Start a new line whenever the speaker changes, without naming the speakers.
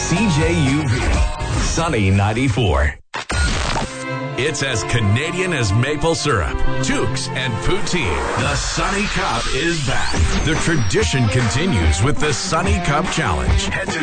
CJUV. Sunny 94. It's as Canadian as maple syrup, toques, and poutine. The Sunny Cup is back. The tradition continues with the Sunny Cup Challenge. Head to